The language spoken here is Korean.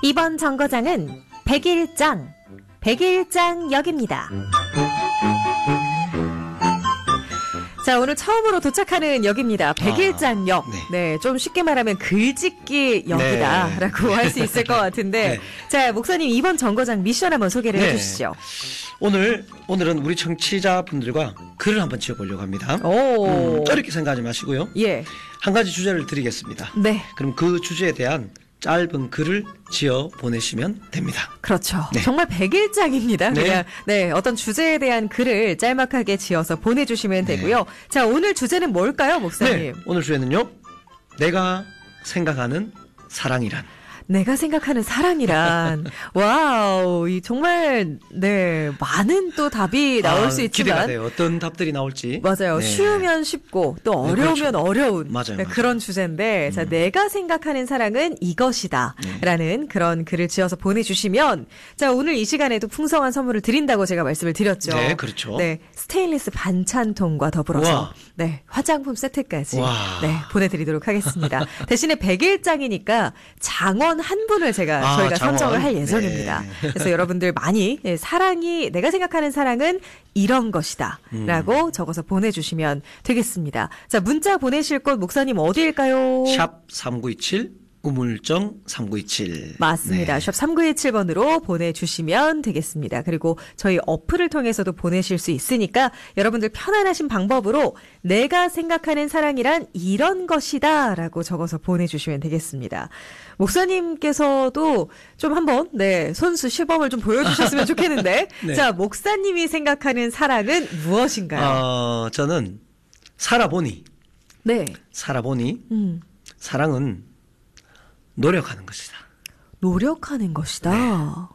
이번 정거장은 101장역입니다. 자, 오늘 처음으로 도착하는 역입니다. 101장역. 네, 좀 쉽게 말하면 글짓기 역이다라고 할 수 있을 것 같은데. 자, 목사님 이번 정거장 미션 한번 소개를 해주시죠. 오늘은 우리 청취자분들과 글을 한번 지어보려고 합니다. 어렵게 생각하지 마시고요. 예. 한 가지 주제를 드리겠습니다. 네. 그럼 그 주제에 대한 짧은 글을 지어 보내시면 됩니다. 그렇죠. 네. 정말 101장입니다. 그냥 어떤 주제에 대한 글을 짤막하게 지어서 보내주시면 되고요. 자, 오늘 주제는 뭘까요, 목사님? 네, 오늘 주제는요. 내가 생각하는 사랑이란. 내가 생각하는 사랑이란. 와우, 이 정말 많은 또 답이 나올 수 있지만 기대가 돼요. 어떤 답들이 나올지. 맞아요. 쉬우면 쉽고 또 어려우면 어려운 맞아요. 그런 주제인데 자, 내가 생각하는 사랑은 이것이다 라는 그런 글을 지어서 보내주시면 자, 오늘 이 시간에도 풍성한 선물을 드린다고 제가 말씀을 드렸죠. 네, 그렇죠. 네, 스테인리스 반찬통과 더불어서 화장품 세트까지 보내드리도록 하겠습니다. 대신에 101장이니까 장원 한 분을 저희가 선정을 할 예정입니다. 그래서 여러분들 많이 내가 생각하는 사랑은 이런 것이다 라고 적어서 보내주시면 되겠습니다. 자, 문자 보내실 곳 목사님 어디일까요? 샵 3927 우물정 3927 맞습니다. 샵 3927번으로 보내주시면 되겠습니다. 그리고 저희 어플을 통해서도 보내실 수 있으니까 여러분들 편안하신 방법으로 내가 생각하는 사랑이란 이런 것이다 라고 적어서 보내주시면 되겠습니다. 목사님께서도 좀 한번 손수 시범을 좀 보여주셨으면 좋겠는데 자, 목사님이 생각하는 사랑은 무엇인가요? 저는 살아보니 사랑은 노력하는 것이다. 노력하는 것이다.